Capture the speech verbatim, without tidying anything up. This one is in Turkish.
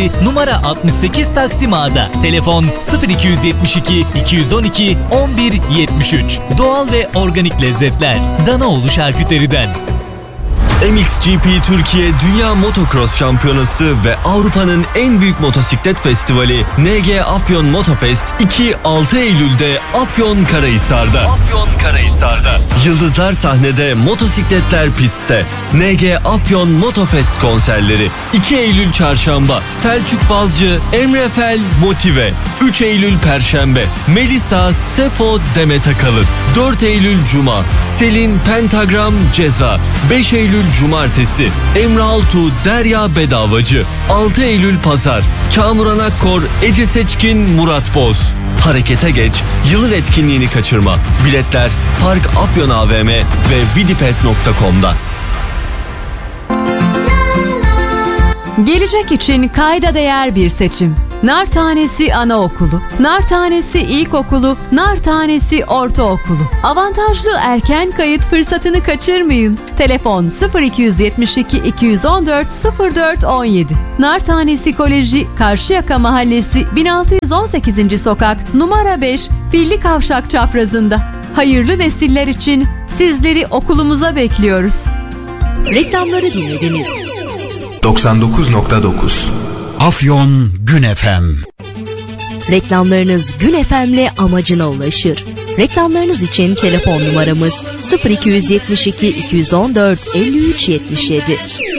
Caddesi numara altmış sekiz Taksim A'da. Telefon sıfır iki yetmiş iki iki on iki on bir yetmiş üç. Doğal ve organik lezzetler. Danaoğlu Şarküteri'den. M X G P Türkiye Dünya Motocross Şampiyonası ve Avrupa'nın en büyük motosiklet festivali N G Afyon Motofest iki altı Eylül'de Afyonkarahisar'da. Afyonkarahisar'da. Yıldızlar sahnede, motosikletler pistte. N G Afyon Motofest konserleri. iki Eylül Çarşamba Selçuk Balcı, Emre Fel, Motive. üç Eylül Perşembe Melisa, Sefo, Demet Akalın. dört Eylül Cuma Selin, Pentagram, Ceza. beş Eylül Cumartesi Emre Altuğ, Derya Bedavacı. altı Eylül Pazar Kamuran Akkor, Ece Seçkin, Murat Boz. Harekete geç, yılın etkinliğini kaçırma. Biletler Park Afyon A V M ve vidipes nokta com'da. Gelecek için kayda değer bir seçim. Nar Tanesi Anaokulu, Nar Tanesi İlkokulu, Nar Tanesi Ortaokulu. Avantajlı erken kayıt fırsatını kaçırmayın. Telefon sıfır iki yetmiş iki iki on dört sıfır dört on yedi. Nar Tanesi Koleji Karşıyaka Mahallesi bin altı yüz on sekizinci Sokak numara beş Filli Kavşak çaprazında. Hayırlı nesiller için sizleri okulumuza bekliyoruz. Reklamları dinlediniz. doksan dokuz nokta dokuz Afyon Gün F M. Reklamlarınız Gün F M'le amacına ulaşır. Reklamlarınız için telefon numaramız sıfır iki yetmiş iki iki on dört elli üç yetmiş yedi.